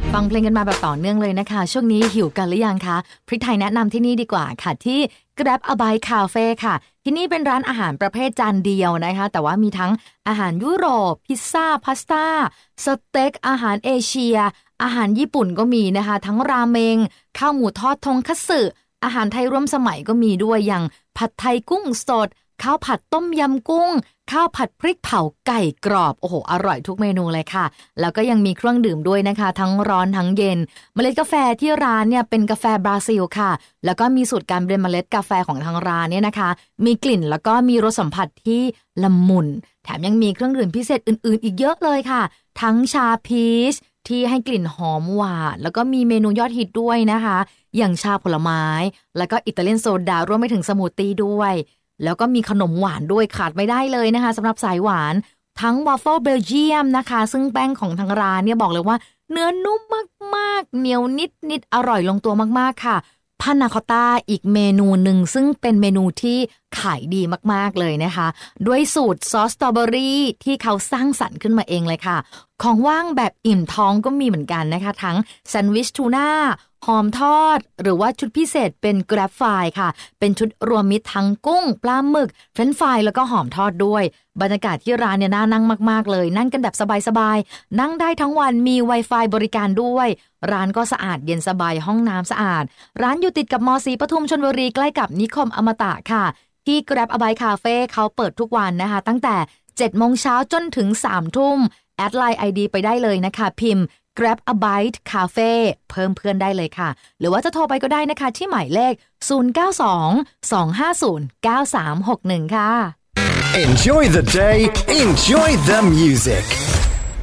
ฟังเพลงกันมาแบบต่อเนื่องเลยนะคะช่วงนี้หิวกันหรือยังคะพริกไทยแนะนำที่นี่ดีกว่าค่ะที่ Grab a Bite Cafe ค่ะที่นี่เป็นร้านอาหารประเภทจานเดียวนะคะแต่ว่ามีทั้งอาหารยุโรปพิซซ่าพาสต้าสเต็กอาหารเอเชียอาหารญี่ปุ่นก็มีนะคะทั้งราเมงข้าวหมูทอดทงคัตสึอาหารไทยร่วมสมัยก็มีด้วยอย่างผัดไทยกุ้งสดข้าวผัดต้มยำกุ้งข้าวผัดพริกเผาไก่กรอบโอ้โหอร่อยทุกเมนูเลยค่ะแล้วก็ยังมีเครื่องดื่มด้วยนะคะทั้งร้อนทั้งเย็นเมล็ดกาแฟที่ร้านเนี่ยเป็นกาแฟบราซิลค่ะแล้วก็มีสูตรการเบรนด์เมล็ดกาแฟของทางร้านเนี่ยนะคะมีกลิ่นแล้วก็มีรสสัมผัสที่ละมุนแถมยังมีเครื่องดื่มพิเศษอื่นๆอีกเยอะเลยค่ะทั้งชาพีชที่ให้กลิ่นหอมหวานแล้วก็มีเมนูยอดฮิตด้วยนะคะอย่างชาผลไม้แล้วก็อิตาเลียนโซดารวมไปถึงสมูทตี้ด้วยแล้วก็มีขนมหวานด้วยขาดไม่ได้เลยนะคะสำหรับสายหวานทั้งวาฟเฟิลเบลเยียมนะคะซึ่งแป้งของทางร้านเนี่ยบอกเลยว่าเนื้อนุ่มมากๆเหนียวนิดๆอร่อยลงตัวมากๆค่ะพานาคอตต้าอีกเมนูหนึ่งซึ่งเป็นเมนูที่ขายดีมากๆเลยนะคะด้วยสูตรซอสสตรอเบอรี่ที่เขาสร้างสรรค์ขึ้นมาเองเลยค่ะของว่างแบบอิ่มท้องก็มีเหมือนกันนะคะทั้งแซนด์วิชทูน่าหอมทอดหรือว่าชุดพิเศษเป็น Grab Fry ค่ะเป็นชุดรวมมิตรทั้งกุ้งปลาหมึกเฟรนช์ฟรายแล้วก็หอมทอดด้วยบรรยากาศที่ร้านเนี่ยน่านั่งมากๆเลยนั่งกันแบบสบายๆนั่งได้ทั้งวันมี Wi-Fi บริการด้วยร้านก็สะอาดเย็นสบายห้องน้ำสะอาดร้านอยู่ติดกับม.ศรีปทุมชลบุรีใกล้กับนิคมอมตะค่ะที่ Grab a Bite Cafe เขาเปิดทุกวันนะคะตั้งแต่ 7 โมงเช้าจนถึง 3 ทุ่มแอดไลน์ ID ไปได้เลยนะคะพิมพ์Grab a Bite Cafe เพิ่มเพื่อนได้เลยค่ะหรือว่าจะโทรไปก็ได้นะคะที่หมายเลข0922509361ค่ะ Enjoy the day, enjoy the music